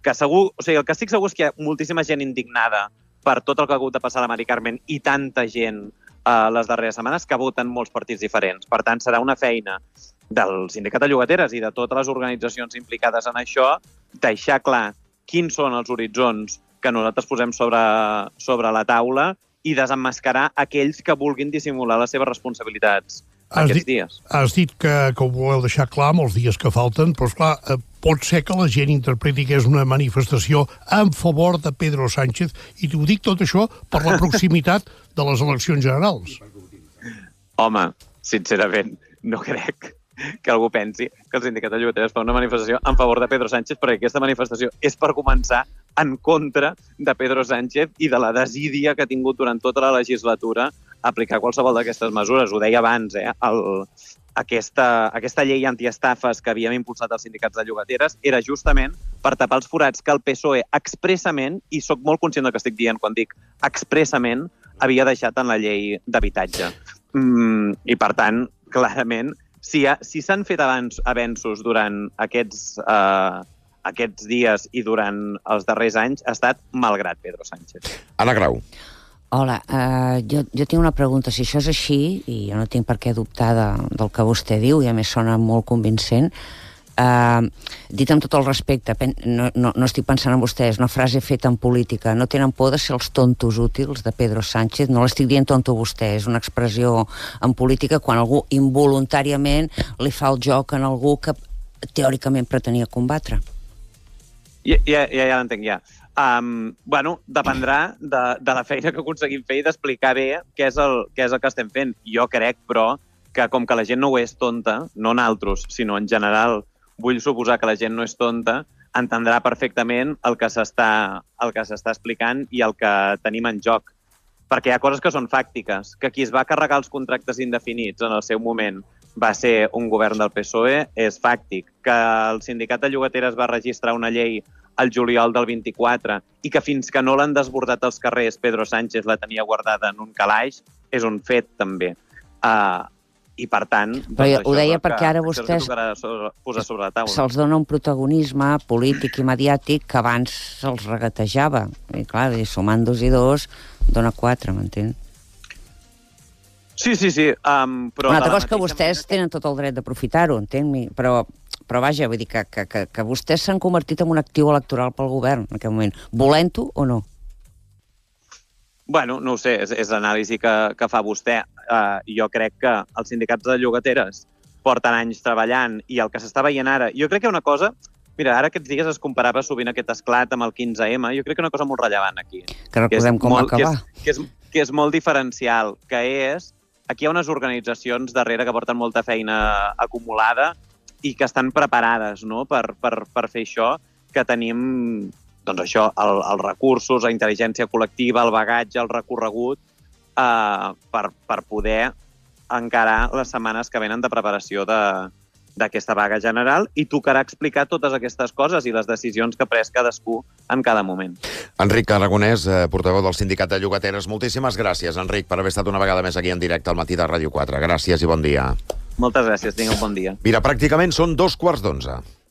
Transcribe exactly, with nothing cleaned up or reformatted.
que segur, o sigui, el que estic segur és que hi ha moltíssima gent indignada per tot el que ha hagut de passar a la Mari Carmen i tanta gent eh, les darreres setmanes que voten molts partits diferents. Per tant, serà una feina del Sindicat de Llogateres i de totes les organitzacions implicades en això deixar clar quins són els horitzons que nosaltres posem sobre, sobre la taula i desemmascarar aquells que vulguin dissimular les seves responsabilitats has aquests dit, dies. Has dit que, que ho voleu deixar clar amb els dies que falten, però esclar, eh, pot ser que la gent interpreti que és una manifestació en favor de Pedro Sánchez, i t'ho dic tot això per la proximitat de les eleccions generals. Home, sincerament, no crec que algú pensi que el Sindicat de Llogateres fa una manifestació en favor de Pedro Sánchez, perquè aquesta manifestació és per començar en contra de Pedro Sánchez i de la desídia que ha tingut durant tota la legislatura aplicar qualsevol d'aquestes mesures. Ho deia abans, eh? El, aquesta, aquesta llei antiestafes que havíem impulsat els sindicats de llogateres era justament per tapar els forats que el P S O E expressament, i sóc molt conscient del que estic dient quan dic expressament, havia deixat en la llei d'habitatge. Mm, I, per tant, clarament, si, ha, si s'han fet abans, avenços durant aquests, eh, aquests dies i durant els darrers anys, ha estat malgrat Pedro Sánchez. Anna Grau. Hola, uh, jo, jo tinc una pregunta. Si això és així, i jo no tinc per què dubtar de, del que vostè diu, i a més sona molt convincent, uh, dit amb tot el respecte, pen, no, no, no estic pensant en vostès, una frase feta en política, no tenen por de ser els tontos útils de Pedro Sánchez? No l'estic dient tonto a vostè, és una expressió en política quan algú involuntàriament li fa el joc en algú que teòricament pretenia combatre. Ja, ja, ja, ja l'entenc, ja. Um, bueno, dependrà de, de la feina que aconseguim fer i d'explicar bé què és, el, què és el que estem fent. Jo crec, però, que com que la gent no ho és tonta, no naltros, sinó en general, vull suposar que la gent no és tonta, entendrà perfectament el que s'està el que s'està explicant i el que tenim en joc. Perquè hi ha coses que són fàctiques, que qui es va carregar els contractes indefinits en el seu moment va ser un govern del P S O E, és fàctic. Que el Sindicat de Llogateres va registrar una llei el juliol del vint-i-quatre i que fins que no l'han desbordat als carrers Pedro Sánchez la tenia guardada en un calaix, és un fet també. Uh, I per tant... Però doncs, ho deia que, perquè ara vostès sobre, posar sobre la taula. Se'ls dona un protagonisme polític i mediàtic que abans se'ls regatejava. I clar, i sumant dos i dos dona quatre, m'entén? Sí, sí, sí. Um, però una altra cosa que vostès tenen tot el dret d'aprofitar-ho, entén-me, però... Però vaja, vull dir que, que, que, que vostès s'han convertit en un actiu electoral pel govern en aquest moment. Volent-ho o no? Bueno, no ho sé, és, és l'anàlisi que, que fa vostè. Uh, jo crec que els sindicats de llogateres porten anys treballant i el que s'està veient ara... Jo crec que una cosa... Mira, ara aquests dies es comparava sovint aquest esclat amb el quinze ema. Jo crec que una cosa molt rellevant aquí. Que recordem com va acabar. Que és, que, és, que és molt diferencial, que és... Aquí hi ha unes organitzacions darrere que porten molta feina acumulada i que estan preparades, no?, per, per, per fer això, que tenim, doncs això, el, els recursos, la intel·ligència col·lectiva, el bagatge, el recorregut, eh, per, per poder encarar les setmanes que venen de preparació de, d'aquesta vaga general, i tocarà explicar totes aquestes coses i les decisions que ha pres cadascú en cada moment. Enric Aragonès, portaveu del Sindicat de Llogateres, moltíssimes gràcies, Enric, per haver estat una vegada més aquí en directe al matí de Ràdio quatre. Gràcies i bon dia. Moltes gràcies, tingueu un bon dia. Mira, pràcticament són dos quarts d'onze.